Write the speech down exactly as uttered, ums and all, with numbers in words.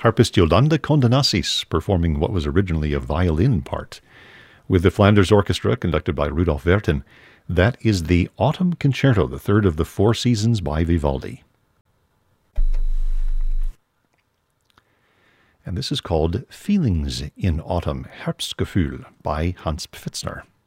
Harpist Yolanda Condonassis performing what was originally a violin part. With the Flanders Orchestra, conducted by Rudolf Werten, that is the Autumn Concerto, the third of the four seasons by Vivaldi. And this is called Feelings in Autumn, Herbstgefühl, by Hans Pfitzner.